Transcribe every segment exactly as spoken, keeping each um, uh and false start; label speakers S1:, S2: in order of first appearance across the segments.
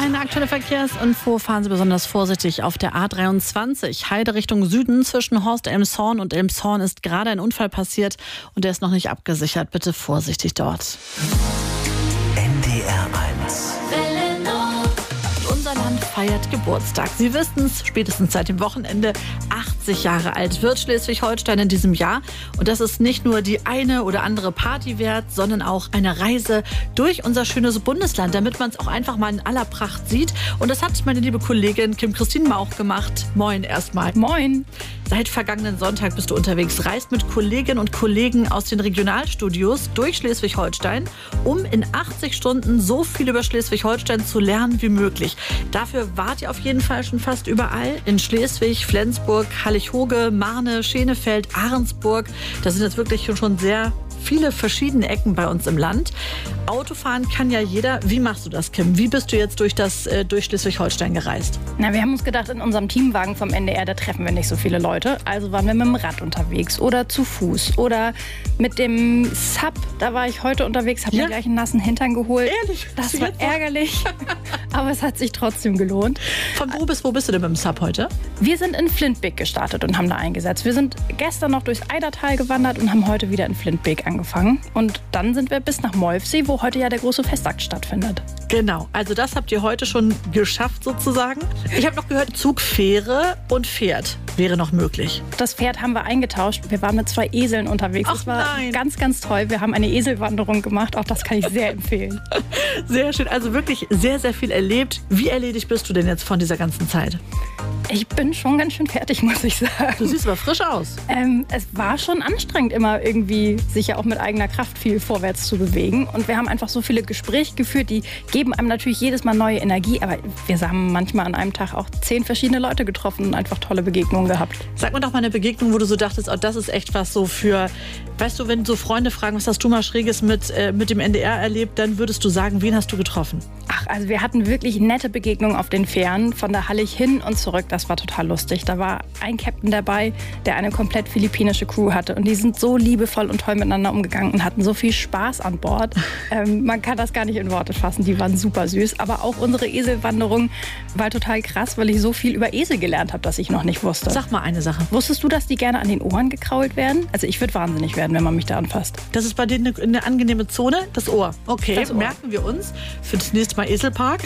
S1: eine aktuelle Verkehrsinfo. Fahren Sie besonders vorsichtig auf der A dreiundzwanzig. Heide Richtung Süden zwischen Horst-Elmshorn und Elmshorn ist gerade ein Unfall passiert und der ist noch nicht abgesichert. Bitte vorsichtig dort.
S2: N D R eins.
S1: Unser Land feiert Geburtstag. Sie wissen es, spätestens seit dem Wochenende. achtzig Jahre alt wird Schleswig-Holstein in diesem Jahr. Und das ist nicht nur die eine oder andere Party wert, sondern auch eine Reise durch unser schönes Bundesland, damit man es auch einfach mal in aller Pracht sieht. Und das hat meine liebe Kollegin Kim-Christine Mauch gemacht. Moin erstmal.
S3: Moin.
S1: Seit vergangenen Sonntag bist du unterwegs, reist mit Kolleginnen und Kollegen aus den Regionalstudios durch Schleswig-Holstein, um in achtzig Stunden so viel über Schleswig-Holstein zu lernen wie möglich. Dafür wart ihr auf jeden Fall schon fast überall. In Schleswig, Flensburg, Hallig-Hoge, Marne, Schenefeld, Ahrensburg. Das sind jetzt wirklich schon sehr viele verschiedene Ecken bei uns im Land. Autofahren kann ja jeder. Wie machst du das, Kim? Wie bist du jetzt durch, das, äh, durch Schleswig-Holstein gereist?
S3: Na, wir haben uns gedacht, in unserem Teamwagen vom N D R, da treffen wir nicht so viele Leute. Also waren wir mit dem Rad unterwegs oder zu Fuß oder mit dem Sub. Da war ich heute unterwegs, habe
S1: Ja?
S3: mir gleich einen nassen Hintern geholt.
S1: Ehrlich?
S3: Das war ärgerlich, aber es hat sich trotzdem gelohnt.
S1: Von wo bis wo bist du denn mit dem Sub heute?
S3: Wir sind in Flintbek gestartet und haben da eingesetzt. Wir sind gestern noch durchs Eidertal gewandert und haben heute wieder in Flintbek angefangen. Und dann sind wir bis nach Molfsee, wo heute ja der große Festakt stattfindet.
S1: Genau, also das habt ihr heute schon geschafft sozusagen. Ich habe noch gehört, Zug, Fähre und Pferd wäre noch möglich.
S3: Das Pferd haben wir eingetauscht. Wir waren mit zwei Eseln unterwegs.
S1: Ach
S3: das war
S1: nein.
S3: ganz, ganz toll. Wir haben eine Eselwanderung gemacht. Auch das kann ich sehr empfehlen.
S1: Sehr schön, also wirklich sehr, sehr viel erlebt. Wie erledigt bist du denn jetzt von dieser ganzen Zeit?
S3: Ich bin schon ganz schön fertig, muss ich sagen.
S1: Du siehst aber frisch aus.
S3: Ähm, es war schon anstrengend, immer irgendwie sich ja auch mit eigener Kraft viel vorwärts zu bewegen. Und wir haben einfach so viele Gespräche geführt, die geben einem natürlich jedes Mal neue Energie. Aber wir haben manchmal an einem Tag auch zehn verschiedene Leute getroffen und einfach tolle Begegnungen gehabt.
S1: Sag mir doch mal eine Begegnung, wo du so dachtest, oh, das ist echt was so für, weißt du, wenn so Freunde fragen, was hast du mal Schräges mit, äh, mit dem N D R erlebt, dann würdest du sagen, wen hast du getroffen?
S3: Ach, also wir hatten wirklich nette Begegnungen auf den Fähren, von der Hallig hin und zurück. Das war total lustig. Da war ein Captain dabei, der eine komplett philippinische Crew hatte. Und die sind so liebevoll und toll miteinander umgegangen und hatten so viel Spaß an Bord. Ähm, man kann das gar nicht in Worte fassen. Die waren super süß. Aber auch unsere Eselwanderung war total krass, weil ich so viel über Esel gelernt habe, dass ich noch nicht wusste.
S1: Sag mal eine Sache.
S3: Wusstest du, dass die gerne an den Ohren gekrault werden? Also ich würde wahnsinnig werden, wenn man mich da anfasst.
S1: Das ist bei denen eine, eine angenehme Zone, das Ohr. Okay,
S3: Das Ohr.
S1: merken wir uns für das nächste Mal Eselpark.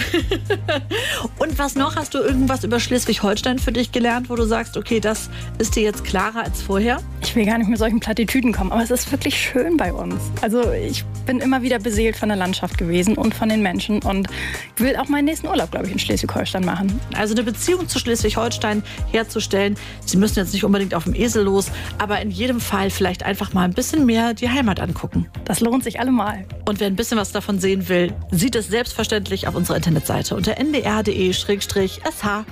S1: Und was noch? Hast du irgendwas über Schleswig-Holstein für dich gelernt, wo du sagst, okay, das ist dir jetzt klarer als vorher?
S3: Ich will gar nicht mit solchen Plattitüden kommen, aber es ist wirklich schön bei uns. Also ich bin immer wieder beseelt von der Landschaft gewesen und von den Menschen und will auch meinen nächsten Urlaub, glaube ich, in Schleswig-Holstein machen.
S1: Also eine Beziehung zu Schleswig-Holstein herzustellen. Sie müssen jetzt nicht unbedingt auf dem Esel los, aber in jedem Fall vielleicht einfach mal ein bisschen mehr die Heimat angucken.
S3: Das lohnt sich allemal.
S1: Und wer ein bisschen was davon sehen will, sieht es selbstverständlich auf unserer Internetseite unter n d r punkt d e slash s h.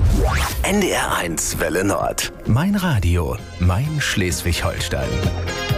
S2: N D R eins Welle Nord. Mein Radio, mein Schleswig-Holstein.